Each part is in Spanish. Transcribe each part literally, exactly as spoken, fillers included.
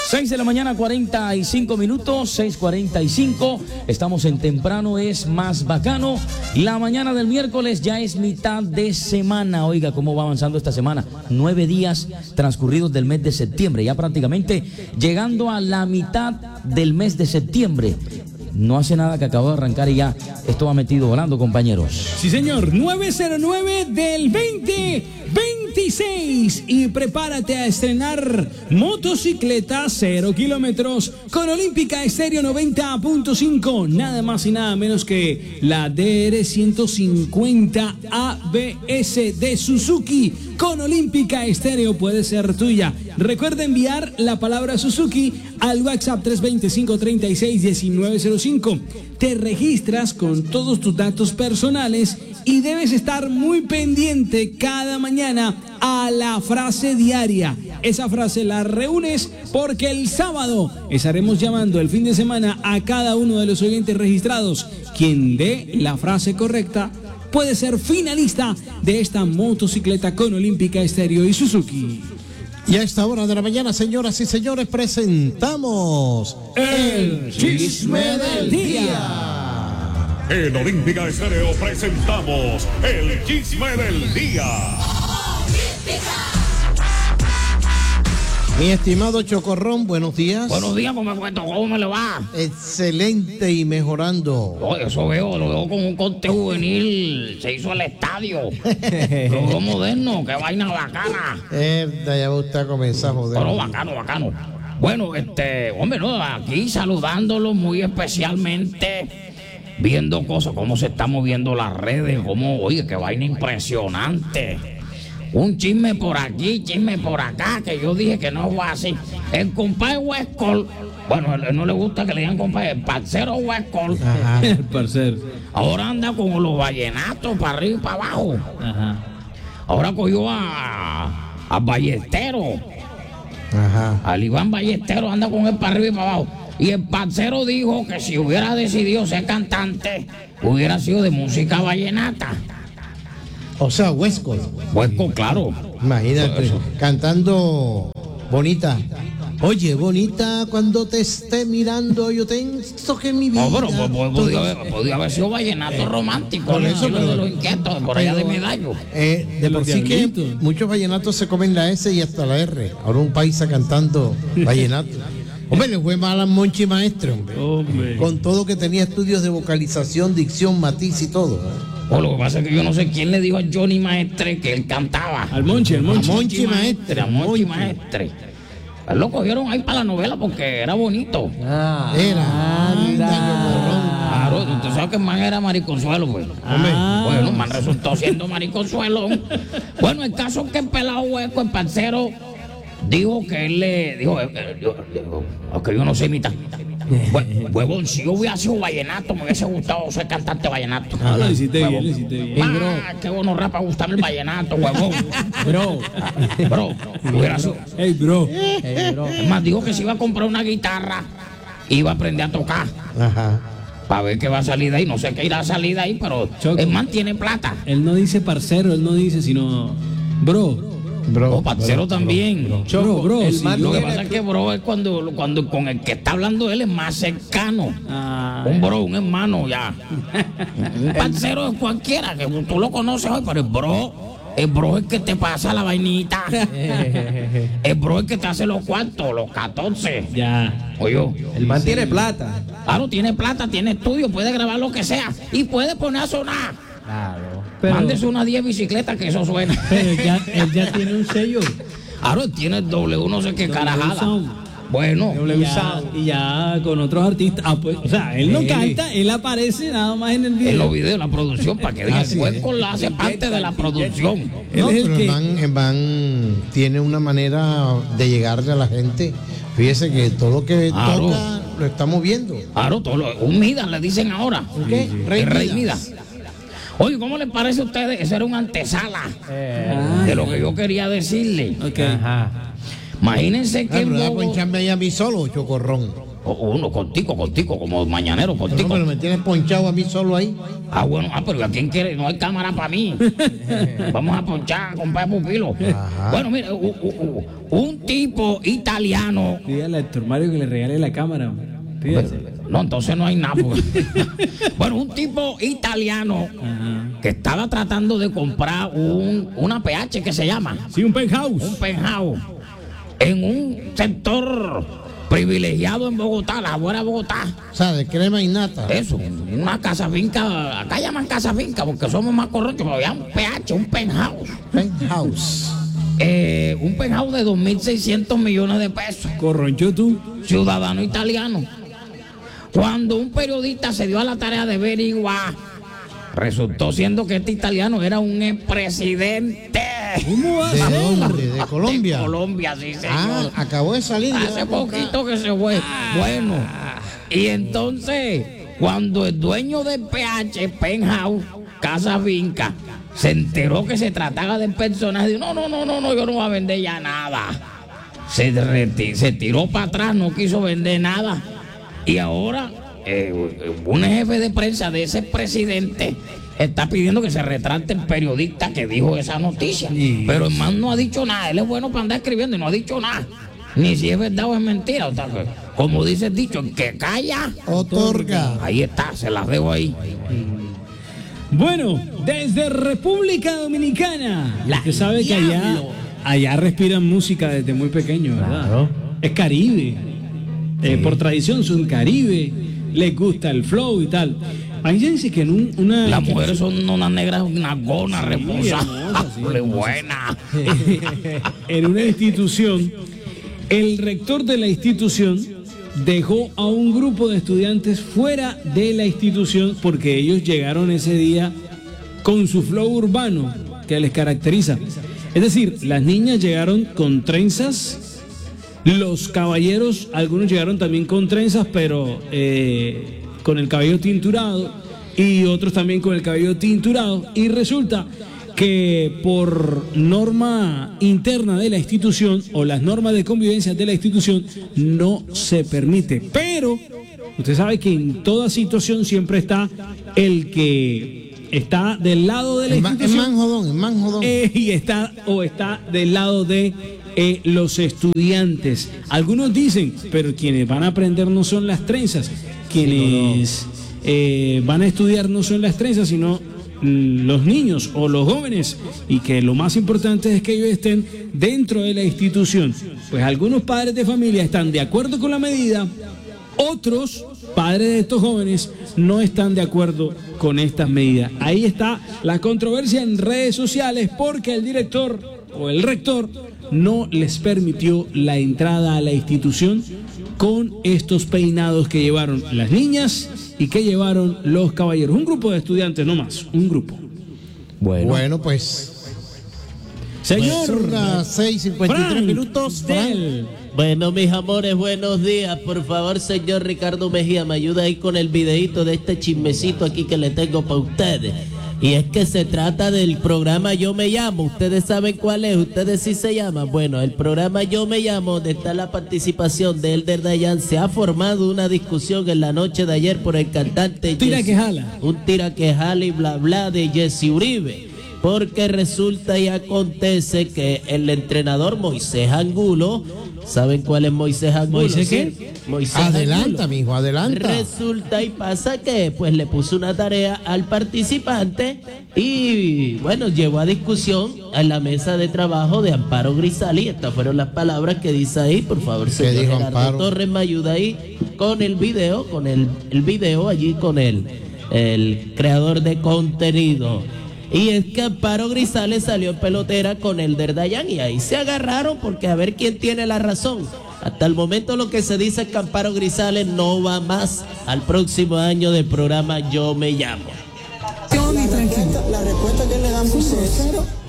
seis de la mañana, cuarenta y cinco minutos, seis cuarenta y cinco. Estamos en Temprano es Más Bacano. La mañana del miércoles ya es mitad de semana. Oiga, cómo va avanzando esta semana. Nueve días transcurridos del mes de septiembre. Ya prácticamente llegando a la mitad del mes de septiembre. No hace nada que acabó de arrancar y ya esto va metido volando, compañeros. Sí, señor. nueve cero nueve del veinte veintiséis. Y prepárate a estrenar motocicleta cero kilómetros con Olímpica Estéreo noventa punto cinco. Nada más y nada menos que la D R ciento cincuenta A B S de Suzuki. Con Olímpica Estéreo puede ser tuya. Recuerda enviar la palabra Suzuki al WhatsApp tres dos cinco, tres seis, uno nueve cero cinco. Te registras con todos tus datos personales y debes estar muy pendiente cada mañana a la frase diaria. Esa frase la reúnes porque el sábado estaremos llamando el fin de semana a cada uno de los oyentes registrados. Quien dé la frase correcta puede ser finalista de esta motocicleta con Olímpica Estéreo y Suzuki. Y a esta hora de la mañana, señoras y señores, presentamos el chisme del día. En Olímpica Estéreo presentamos el chisme del día. Mi estimado Chocorrón, buenos días. Buenos días, ¿cómo me cuento? ¿Cómo me le va? Excelente y mejorando. Oh, eso veo, lo veo con un corte juvenil. Se hizo el estadio. Lo veo moderno, qué vaina bacana. Erda, ya usted comenzó a joder. Pero bacano, bacano. Bueno, este, hombre, no, aquí saludándolo muy especialmente, viendo cosas, cómo se están moviendo las redes, cómo, oye, qué vaina impresionante. Un chisme por aquí, chisme por acá, que yo dije que no fue así. El compadre Westcol, bueno, él no le gusta que le digan compadre, el parcero Westcol. Ajá, el parcero. Ahora anda con los vallenatos para arriba y para abajo. Ajá. Ahora cogió a, a Ballestero. Ajá. Al Iván Ballestero anda con él para arriba y para abajo. Y el parcero dijo que si hubiera decidido ser cantante, hubiera sido de música vallenata. O sea, Westcol. Westcol, claro. Imagínate, Eso. cantando Bonita. Oye, bonita, cuando te esté mirando, yo te que en mi vida. No, pero po- po- podía, haber, podía haber sido vallenato romántico, Por el eso, estilo pero- de los inquietos, por allá de pero, Medallo. Eh, de De por los sí que diablitos. muchos vallenatos se comen la S y hasta la R. Ahora un paisa cantando vallenato. Hombre, le fue mal a Monchi Maestro, hombre. Hombre. Con todo que tenía estudios de vocalización, dicción, matiz y todo. O lo que pasa es que yo no sé quién le dijo a Johnny Maestre que él cantaba. Al Monchi, al Monchi. A Monchi Maestre. A Monchi Maestre. Él lo cogieron ahí para la novela porque era bonito. Ah, Era. Anda, Claro, usted sabe que el man era mariconsuelo, pues. Ah. Bueno, el man resultó siendo mariconsuelo. Bueno, el caso es que el pelado hueco, el parcero, dijo que él le dijo, eh, eh, yo, yo- ok, yo no sé imitar. Hue- Huevón, si yo hubiera sido vallenato, me hubiese gustado ser cantante vallenato. Ah, lo hiciste bien, lo hiciste bien. Ah, qué bueno rap para gustarme el vallenato, huevón. Bro. Bro, hubiera sido. Hey, bro. Es más, dijo que si iba a comprar una guitarra, iba a aprender a tocar. Ajá. Para ver qué va a salir de ahí. No sé qué irá a salir de ahí, pero Choco. el man tiene plata. Él no dice parcero, él no dice sino bro. Bro. O parcero también. Bro, bro. el sí, man Lo que bro. pasa es que bro es cuando, cuando con el que está hablando él es más cercano. Ah, Un bro, un hermano ya. Un parcero es cualquiera, que tú lo conoces hoy, pero el bro, el bro es el que te pasa la vainita. El bro es el que te hace los cuartos, los catorce. ya. Oye, El man tiene plata. claro, tiene plata, tiene estudio, puede grabar lo que sea y puede poner a sonar. Claro. Pero, Mándese una diez bicicletas que eso suena. pero él ya, él ya tiene un sello. Claro, él tiene el W, no sé qué W carajada. Sound. Bueno, Y ya, y ya con otros artistas. Ah, pues, o sea, él no Sí. canta, él aparece nada más en el video. en los videos, la producción, para que digan, Así pues es. con la hace parte de la producción. Él No, es el pero que- el man, el man tiene una manera de llegarle a la gente. Fíjese que todo lo que Claro. toca lo estamos viendo. Claro, todo lo- un Midas le dicen ahora. ¿Qué? Rey El Rey Midas. Midas. Oye, ¿cómo les parece a ustedes? Eso era una antesala Ah, de lo que yo quería decirle. ok. Ajá. Imagínense Ah, que pero da Bobo- poncharme ahí a mí solo, Chocorrón. Uno, contigo, contigo, como mañanero, contigo. No, pero me tienes ponchado a mí solo ahí. Ah, bueno, ah, pero ¿a quién quiere? No hay cámara para mí. Vamos a ponchar, compadre Pupilo. Ajá. Bueno, mira, u- u- u- un tipo italiano. Dígale a Héctor Mario que le regale la cámara. Pídase. No, entonces no hay nada. porque- Bueno, un tipo italiano Ajá. que estaba tratando de comprar un, una P H que se llama, Sí, un penthouse. un penthouse, en un sector privilegiado en Bogotá, la buena Bogotá. O sea, de crema y nata. Eso, una casa finca, acá llaman casa finca porque somos más correctos, pero ya un P H, un penthouse. Penthouse. Eh, un penthouse de dos mil seiscientos millones de pesos, Corronchó tú. ciudadano italiano. Cuando un periodista se dio a la tarea de averiguar, resultó siendo que este italiano era un expresidente. ¿Cómo va a ¿De ser? dónde? ¿De Colombia? De Colombia, sí, señor. Ah, acabó de salir. Hace poquito que se fue. Bueno, y entonces, cuando el dueño del P H, Penthouse, Casa Finca, se enteró que se trataba del personaje, dijo, no, no, no, no, no, yo no voy a vender ya nada. Se, reti- se tiró para atrás, no quiso vender nada. Y ahora, eh, un jefe de prensa de ese presidente está pidiendo que se retrate el periodista que dijo esa noticia. Pero el man no ha dicho nada. Él es bueno para andar escribiendo y no ha dicho nada. Ni si es verdad o es mentira. O sea, que, como dice el dicho, el que calla, Otorga. ahí está, se las dejo ahí. Bueno, desde República Dominicana. Usted sabe que allá, allá respiran música desde muy pequeño, ¿verdad? Es Caribe. Eh, por tradición son Caribe. Les gusta el flow y tal. Imagínense que en un- una... Las mujeres son unas negras, unas gonas, Sí, reposas. hermosas, sí, buena. en una institución, el rector de la institución dejó a un grupo de estudiantes fuera de la institución porque ellos llegaron ese día con su flow urbano que les caracteriza. Es decir, las niñas llegaron con trenzas, los caballeros, algunos llegaron también con trenzas, pero eh, con el cabello tinturado, y otros también con el cabello tinturado, y resulta que por norma interna de la institución o las normas de convivencia de la institución no se permite. Pero usted sabe que en toda situación siempre está el que está del lado de la Es man, es institución man jodón, es man jodón. eh, y está o está del lado de eh, los estudiantes. Algunos dicen, pero quienes van a aprender no son las trenzas, quienes eh, van a estudiar no son las trenzas, sino mm, los niños o los jóvenes, y que lo más importante es que ellos estén dentro de la institución. Pues algunos padres de familia están de acuerdo con la medida, otros padres de estos jóvenes no están de acuerdo con estas medidas. Ahí está la controversia en redes sociales porque el director o el rector no les permitió la entrada a la institución con estos peinados que llevaron las niñas y que llevaron los caballeros. Un grupo de estudiantes, no más, un grupo. Bueno, Bueno, pues. Señor Son las seis cincuenta y tres Frank minutos. Frank. Del- Bueno, mis amores, buenos días. Por favor, señor Ricardo Mejía, me ayuda ahí con el videito de este chismecito aquí que le tengo para ustedes. Y es que se trata del programa Yo Me Llamo. Ustedes saben cuál es, ustedes sí se llaman. Bueno, el programa Yo Me Llamo, donde está la participación de Elder Dayan, se ha formado una discusión en la noche de ayer por el cantante Tira Jesse- que jala. un tira que jala y bla bla de Jesse Uribe. Porque resulta y acontece que el entrenador Moisés Angulo, ¿saben cuál es Moisés Angulo? ¿Moisés ¿Sí? qué? Moisés Adelanta, Angulo. mijo, adelanta. Resulta y pasa que pues le puso una tarea al participante y bueno, llevó a discusión a la mesa de trabajo de Amparo Grisali. Estas fueron las palabras que dice ahí. Por favor, señor dijo Gerardo Amparo? Torres, me ayuda ahí con el video, con el, el video allí con el, el creador de contenido. Y es que Amparo Grisales salió en pelotera con Elder Dayan y ahí se agarraron porque a ver quién tiene la razón. Hasta el momento lo que se dice es que Amparo Grisales no va más al próximo año del programa Yo Me Llamo. La respuesta, la respuesta que le damos es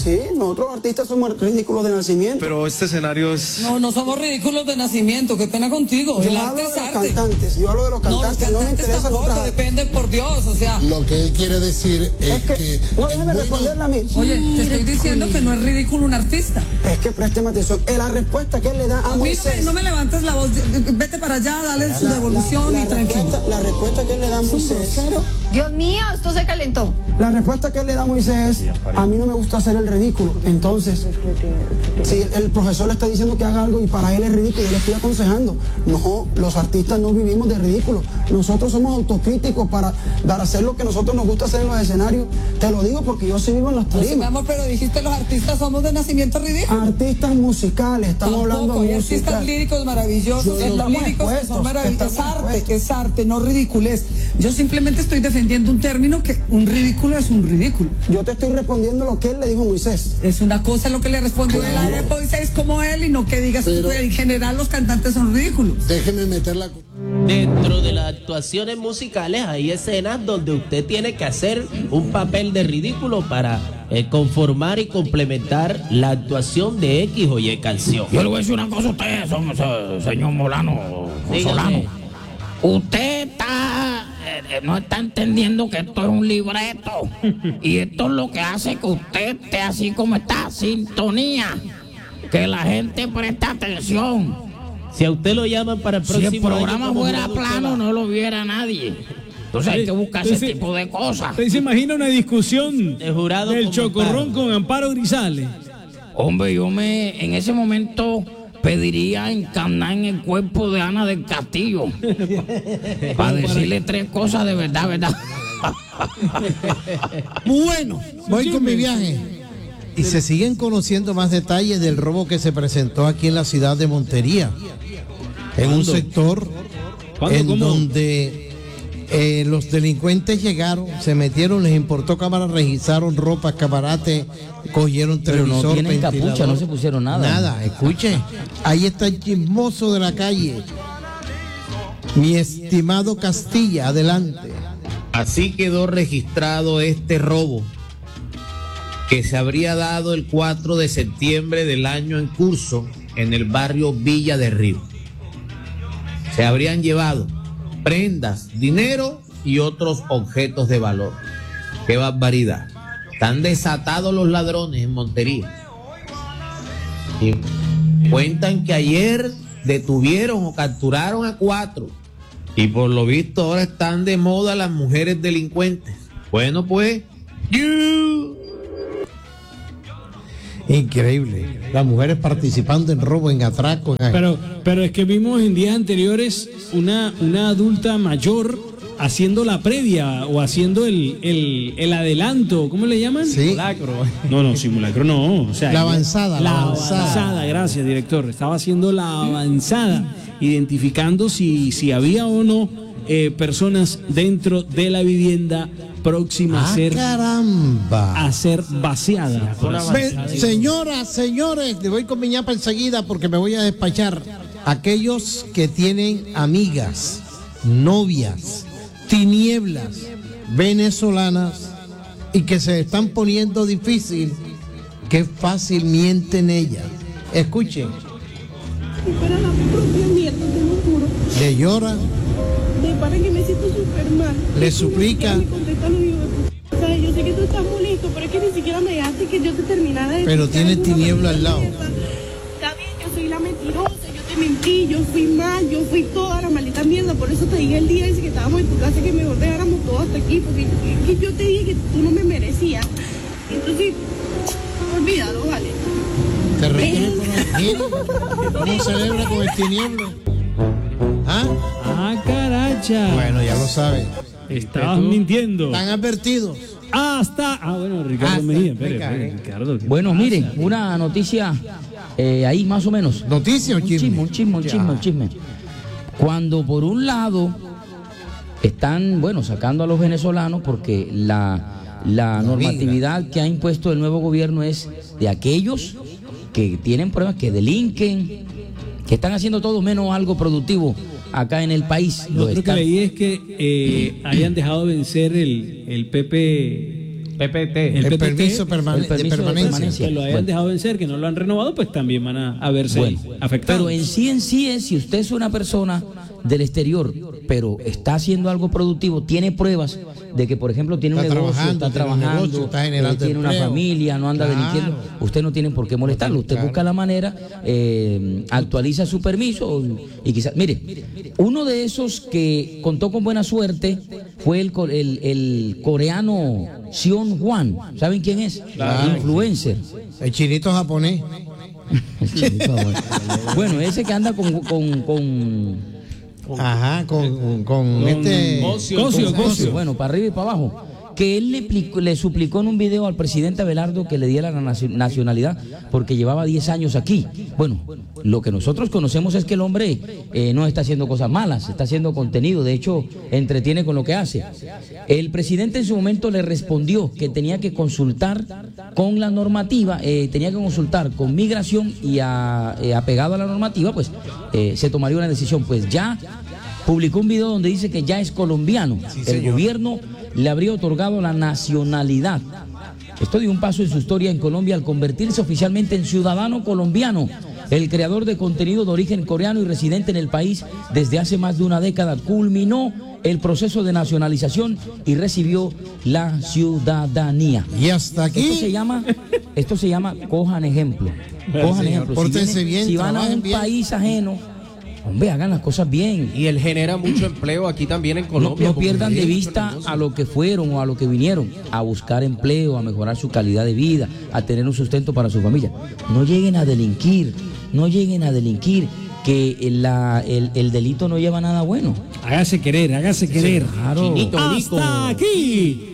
Sí, nosotros artistas somos ridículos de nacimiento. Pero este escenario es... No, no somos ridículos de nacimiento, qué pena contigo. Yo El hablo arte de es los arte. cantantes, yo hablo de los cantantes, no, los cantantes me interesa tampoco, los depende por Dios, o sea. Lo que él quiere decir es, Es que, que... no, déjeme responderle a mí. Oye, te estoy diciendo que no es ridículo un artista. Es que présteme atención, es la respuesta que él le da a, A mí Moisés. no, no me levantes la voz, vete para allá, dale su La- devolución la- la y tranquilo. respuesta- La respuesta que él le da a Moisés. Dios mío, esto se calentó. La respuesta que él le da a Moisés, a mí no me gusta hacer el ridículo. Entonces, si el profesor le está diciendo que haga algo y para él es ridículo, yo le estoy aconsejando. No, los artistas no vivimos de ridículo. Nosotros somos autocríticos para dar hacer lo que nosotros nos gusta hacer en los escenarios. Te lo digo porque yo sí vivo en las No sé, mi tarimas. amor, pero dijiste los artistas somos de nacimiento ridículo. Artistas musicales, estamos Tampoco, hablando hay de artistas música. líricos maravillosos, Yo- hay estamos líricos que expuestos, son maravillosos. Es estamos arte, expuestos. es arte, no ridiculez. Yo simplemente estoy defendiendo un término que un ridículo es un ridículo. Yo te estoy respondiendo lo que él le dijo a Moisés. Es una cosa lo que le respondió él a Moisés como él y no que digas Pero- que en general los cantantes son ridículos. Déjeme meterla... Dentro de las actuaciones musicales hay escenas donde usted tiene que hacer un papel de ridículo para eh, conformar y complementar la actuación de X o Y canción. Yo le voy a decir una cosa a usted, son- se- señor Molano, Dígame. Solano. Usted está, eh, eh, no está entendiendo que esto es un libreto. Y esto es lo que hace que usted esté así como está, sintonía. Que la gente preste atención. Si a usted lo llaman para el Si próximo el año programa como fuera jurado, usted plano, va. no lo viera nadie. Entonces hay que buscar ese Entonces- tipo de cosas. ¿Usted se imagina una discusión De jurado del con Chocorrón Amparo. con Amparo Grisales? Hombre, yo me en ese momento pediría encarnar en el cuerpo de Ana del Castillo para decirle tres cosas de verdad, verdad. Bueno, voy con mi viaje. Y se siguen conociendo más detalles del robo que se presentó aquí en la ciudad de Montería, en un ¿Cuándo? sector ¿Cuándo? en ¿Cómo? donde eh, los delincuentes llegaron, se metieron, les importó cámara, registraron ropa, escaparate, cogieron Pero no televisor, tienen capucha, ventilador. no se pusieron nada. Nada, escuche, ahí está el chismoso de la calle. Mi estimado Castilla, adelante. Así quedó registrado este robo que se habría dado el cuatro de septiembre del año en curso en el barrio Villa de Río. Se habrían llevado prendas, dinero y otros objetos de valor. ¡Qué barbaridad! Están desatados los ladrones en Montería. Y cuentan que ayer detuvieron o capturaron a cuatro. Y por lo visto ahora están de moda las mujeres delincuentes. Bueno, pues, ¡yu! Increíble. Las mujeres participando en robo, en atraco. En... Pero, pero es que vimos en días anteriores una, una adulta mayor haciendo la previa o haciendo el, el, el adelanto, ¿cómo le llaman? Sí. Simulacro. No, no, simulacro no. O sea, La avanzada, La, la avanzada. avanzada. gracias, director. Estaba haciendo la avanzada, identificando si, si había o no eh, personas dentro de la vivienda próxima ¡Ah, a ser, caramba! a ser vaciada. por así Ve, decirlo. señoras, señores, le voy con mi ñapa enseguida porque me voy a despachar. Aquellos que tienen amigas, novias, tinieblas venezolanas y que se están poniendo difícil, qué fácil mienten ellas. Escuchen. Si fuera la propia mierda, te lo juro. Le llora, De para que me siento súper mal. le suplica, Me contesta lo mismo. O sea, yo sé que tú estás molesto, pero es que ni siquiera me dejaste que yo te terminara de pero explicar tiene alguna tiniebla al maldita lado. mierda. Está bien, yo soy la mentirosa, yo te mentí, yo fui mal, yo fui toda la maldita mierda. Por eso te dije el día ese que estábamos en tu casa que mejor dejáramos todo hasta aquí, porque que yo te dije que tú no me merecías. Entonces, olvídalo, vale. ¿Te refieres con el ¿Cómo celebra con el tinieblo? ¿Ah? Ah, caracha. Bueno, ya lo saben. Estabas mintiendo. Están advertidos. Hasta. Ah, bueno, Ricardo Hasta- Mejía. Espere, venga, espere, venga. Ricardo. ¿qué Bueno, pasa? miren, una noticia eh, ahí más o menos. ¿Noticia o Un chisme? chisme, un chisme, un Ya. chisme, un chisme. Cuando por un lado están, bueno, sacando a los venezolanos porque la, la normatividad que ha impuesto el nuevo gobierno es de aquellos que tienen pruebas, que delinquen, que están haciendo todo menos algo productivo acá en el país. Lo Lo otro que están- leí es que eh, hayan dejado vencer el, el P P. P P T. El, P P T, permiso, permane- el permiso de de permanencia. permanencia. Que lo hayan Bueno. dejado vencer, que no lo han renovado, pues también van a, a verse Bueno, afectados. pero en sí en sí es, si usted es una persona del exterior, pero está haciendo algo productivo, tiene pruebas de que, por ejemplo, tiene Está un negocio, trabajando, está tiene un trabajando, negocio, está eh, generando tiene una empleo. familia, no anda Claro. delinquiendo, usted no tiene por qué molestarlo, usted Claro. busca la manera, eh, actualiza su permiso y quizás, mire, uno de esos que contó con buena suerte fue el, co- el, el coreano Sion Juan, ¿saben quién es? Claro. Influencer. El chinito japonés. Bueno, ese que anda con, con, con Ajá, con, con, este. Cosio, Cosio, Cosio. bueno, para arriba y para abajo. Que él le, plicó- le suplicó en un video al presidente Abelardo que le diera la nacio- nacionalidad porque llevaba diez años aquí. Bueno, lo que nosotros conocemos es que el hombre eh, no está haciendo cosas malas, está haciendo contenido, de hecho, entretiene con lo que hace. El presidente en su momento le respondió que tenía que consultar con la normativa, eh, tenía que consultar con migración y a- eh, apegado a la normativa, pues eh, se tomaría una decisión. Pues ya publicó un video donde dice que ya es colombiano. El gobierno le habría otorgado la nacionalidad. Esto dio un paso en su historia en Colombia al convertirse oficialmente en ciudadano colombiano. El creador de contenido de origen coreano y residente en el país desde hace más de una década culminó el proceso de nacionalización y recibió la ciudadanía. Y hasta aquí. Esto se llama, esto se llama cojan ejemplo. Cojan ejemplo. Si, Pórtense vienen- bien, si van a trabajen un bien. país ajeno, hombre, hagan las cosas bien. Y él genera mucho empleo aquí también en No, Colombia. no porque pierdan de genera mucho vista negocio. a lo que fueron o a lo que vinieron, a buscar empleo, a mejorar su calidad de vida, a tener un sustento para su familia. No lleguen a delinquir, no lleguen a delinquir, que la, el, el delito no lleva nada bueno. Hágase querer, hágase querer. Claro. Chinito, Nico. Hasta aquí